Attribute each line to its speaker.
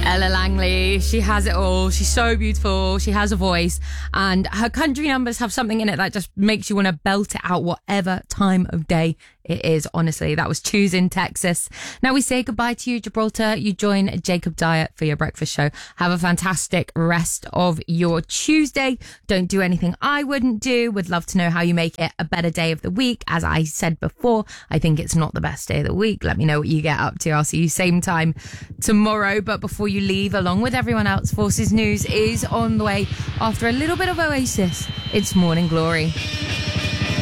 Speaker 1: Ella Langley, she has it all. She's so beautiful. She has a voice, and her country numbers have something in it that just makes you want to belt it out whatever time of day it is. Honestly, that was Choose in Texas. Now we say goodbye to you, Gibraltar. You join Jacob Dyer for your breakfast show. Have a fantastic rest of your Tuesday. Don't do anything I wouldn't do. Would love to know how you make it a better day of the week. As I said before, I think it's not the best day of the week. Let me know what you get up to. I'll see you same time tomorrow. But before you leave, along with everyone else, Forces News is on the way after a little bit of Oasis. It's Morning Glory.